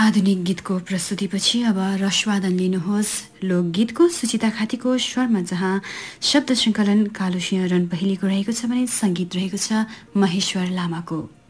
आधुनिक गीतको प्रस्तुतिपछि अब रसवादन लिनुहोस् लोकगीतको सुचिता खातीको स्वरमा, जहाँ शब्द सङ्कलन कालुसिंह रणपहेलीको रहेको छ भने सङ्गीत रहेको छ महेश्वर लामाको।